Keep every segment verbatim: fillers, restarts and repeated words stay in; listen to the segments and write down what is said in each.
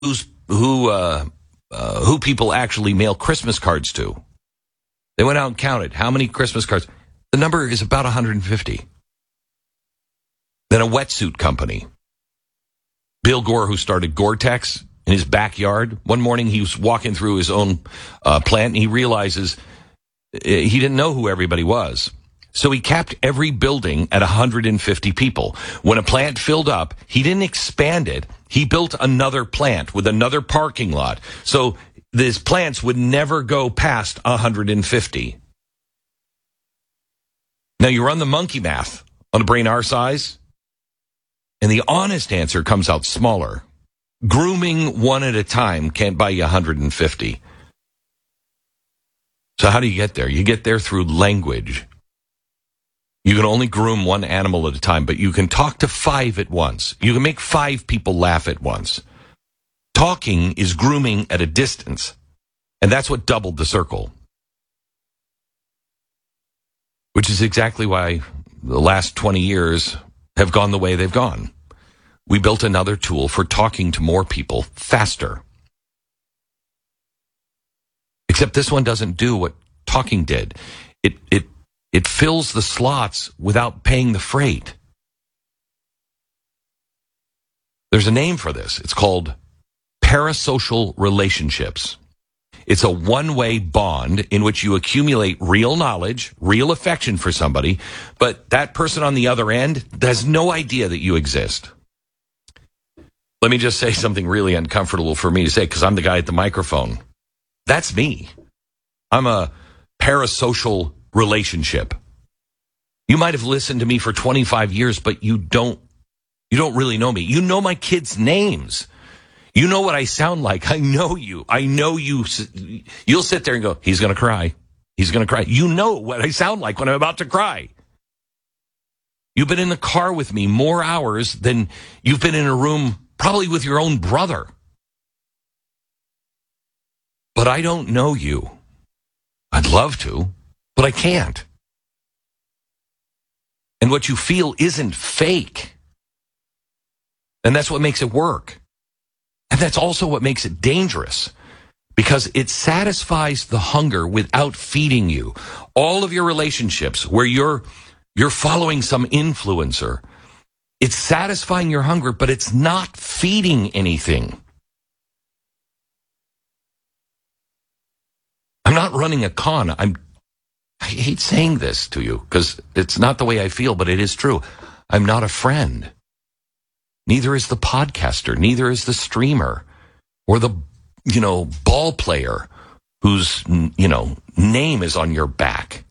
who's, who, uh, uh, who people actually mail Christmas cards to. They went out and counted how many Christmas cards. The number is about one hundred fifty. Then a wetsuit company. Bill Gore, who started Gore-Tex in his backyard. One morning he was walking through his own uh, plant and he realizes he didn't know who everybody was. So he capped every building at one hundred fifty people. When a plant filled up, he didn't expand it. He built another plant with another parking lot. So these plants would never go past one hundred fifty. Now you run the monkey math on a brain our size, and the honest answer comes out smaller. Grooming one at a time can't buy you one hundred fifty. So how do you get there? You get there through language. You can only groom one animal at a time, but you can talk to five at once. You can make five people laugh at once. Talking is grooming at a distance, and that's what doubled the circle. Which is exactly why the last twenty years have gone the way they've gone. We built another tool for talking to more people faster. Except this one doesn't do what talking did. It it it fills the slots without paying the freight. There's a name for this. It's called parasocial relationships. It's a one-way bond in which you accumulate real knowledge, real affection for somebody, but that person on the other end has no idea that you exist. Let me just say something really uncomfortable for me to say, because I'm the guy at the microphone. That's me. I'm a parasocial relationship. You might have listened to me for twenty-five years, but you don't, you don't really know me. You know my kids' names. You know what I sound like. I know you. I know you. You'll sit there and go, he's going to cry. He's going to cry. You know what I sound like when I'm about to cry. You've been in the car with me more hours than you've been in a room probably with your own brother. But I don't know you. I'd love to, but I can't. And what you feel isn't fake. And that's what makes it work. And that's also what makes it dangerous, because it satisfies the hunger without feeding you. All of your relationships where you're you're following some influencer, it's satisfying your hunger, but it's not feeding anything. I'm not running a con. I'm I hate saying this to you because it's not the way I feel, but it is true. I'm not a friend. Neither is the podcaster, neither is the streamer, or the, you know, ball player whose, you know, name is on your back.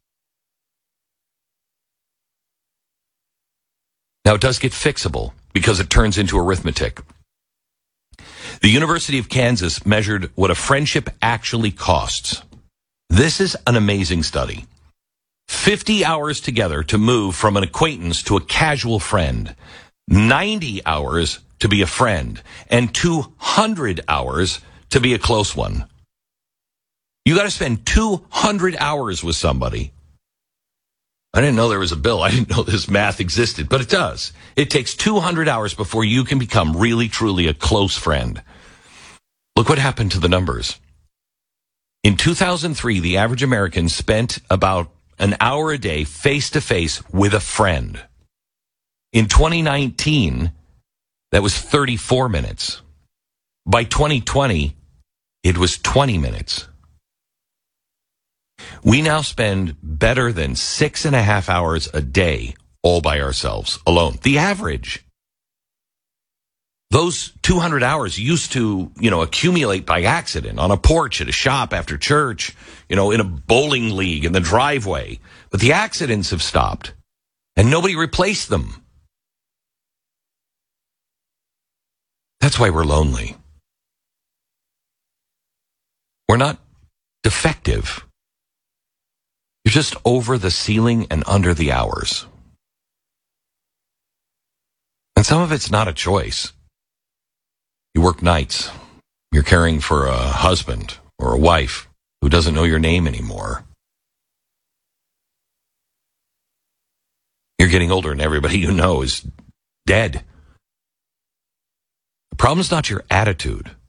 Now, it does get fixable because it turns into arithmetic. The University of Kansas measured what a friendship actually costs. This is an amazing study. fifty hours together to move from an acquaintance to a casual friend. ninety hours to be a friend, and two hundred hours to be a close one. You got to spend two hundred hours with somebody. I didn't know there was a bill. I didn't know this math existed, but it does. It takes two hundred hours before you can become really, truly a close friend. Look what happened to the numbers. In two thousand three, the average American spent about an hour a day face-to-face with a friend. In twenty nineteen, that was thirty-four minutes. By twenty twenty, it was twenty minutes. We now spend better than six and a half hours a day all by ourselves, alone. The average. Those two hundred hours used to, you know, accumulate by accident on a porch at a shop after church, you know, in a bowling league in the driveway. But the accidents have stopped, and nobody replaced them. That's why we're lonely. We're not defective. You're just over the ceiling and under the hours. And some of it's not a choice. You work nights. You're caring for a husband or a wife who doesn't know your name anymore. You're getting older and everybody you know is dead. The problem's not your attitude.